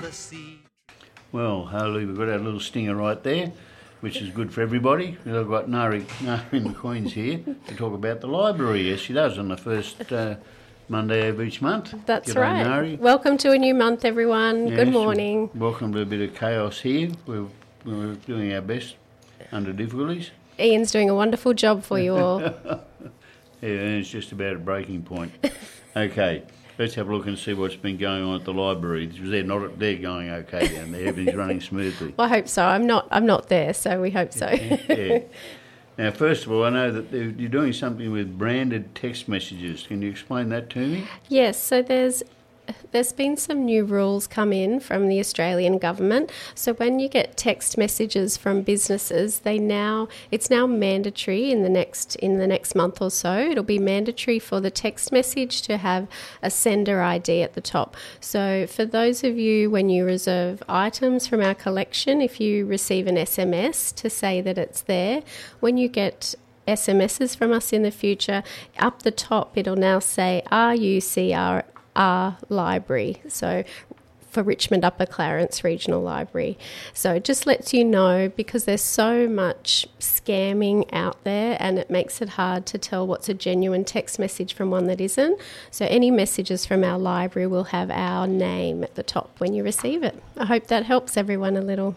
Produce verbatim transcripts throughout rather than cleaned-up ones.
the sea. Well, Holy, we've got our little stinger right there, which is good for everybody. I've got Nari, Nari McQueen's here to talk about the library. Yes, she does, on the first uh, Monday of each month. That's G'day, right. Nari. Welcome to a new month, everyone. Yes, Good morning. Welcome to a bit of chaos here. We're, we're doing our best under difficulties. Ian's doing a wonderful job for you all. Yeah, and it's just about a breaking point. Okay, let's have a look and see what's been going on at the library. They're not. They're going okay down there. Everything's running smoothly. Well, I hope so. I'm not. I'm not there, so we hope so. Yeah. Now, first of all, I know that you're doing something with branded text messages. Can you explain that to me? Yes. So there's. There's been some new rules come in from the Australian government. So when you get text messages from businesses, they now it's now mandatory in the next in the next month or so. It'll be mandatory for the text message to have a sender I D at the top. So for those of you, when you reserve items from our collection, if you receive an S M S to say that it's there, when you get S M Ses from us in the future, up the top it'll now say R U C R Our library, so for Richmond Upper Clarence Regional Library. So it just lets you know, because there's so much scamming out there and it makes it hard to tell what's a genuine text message from one that isn't. So any messages from our library will have our name at the top when you receive it. I hope that helps everyone a little.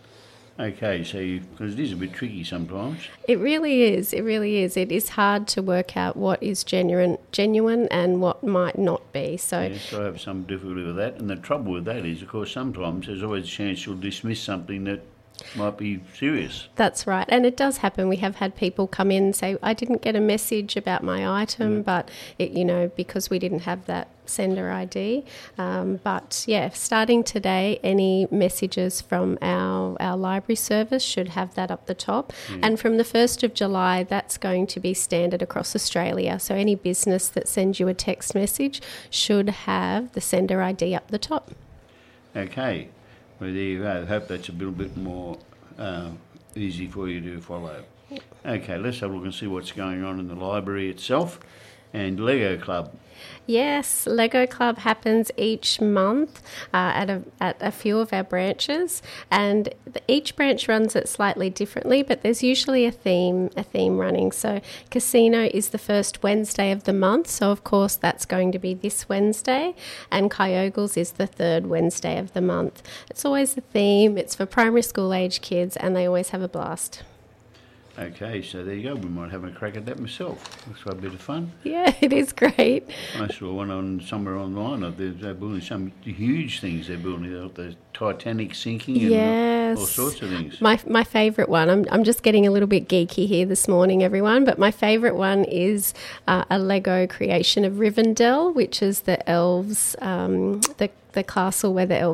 Okay, so because it is a bit tricky sometimes. It really is. It really is. It is hard to work out what is genuine, genuine, and what might not be. So, yes, I have some difficulty with that, and the trouble with that is, of course, sometimes there's always a chance you'll dismiss something that might be serious. That's right, and it does happen. We have had people come in and say, "I didn't get a message about my item, mm. but it, you know, because we didn't have that sender I D." Um, but yeah, starting today, any messages from our our library service should have that up the top, mm. and from the first of July, that's going to be standard across Australia. So any business that sends you a text message should have the sender I D up the top. Okay. Well, there you go. I hope that's a little bit more uh, easy for you to follow. Okay, let's have a look and see what's going on in the library itself. And Lego Club. Yes, Lego Club happens each month uh, at a at a few of our branches, and the, each branch runs it slightly differently, but there's usually a theme a theme running. So Casino is the first Wednesday of the month, so of course that's going to be this Wednesday, and Kyogles is the third Wednesday of the month. It's always a theme. It's for primary school age kids, and they always have a blast. Okay, so there you go. We might have a crack at that myself. Looks like a bit of fun. Yeah, it is great. I saw one on somewhere online. They're, they're building some huge things. They're building the Titanic sinking and yes. all sorts of things. My my favourite one. I'm I'm just getting a little bit geeky here this morning, everyone. But my favourite one is uh, a Lego creation of Rivendell, which is the elves, um, the the castle where the elves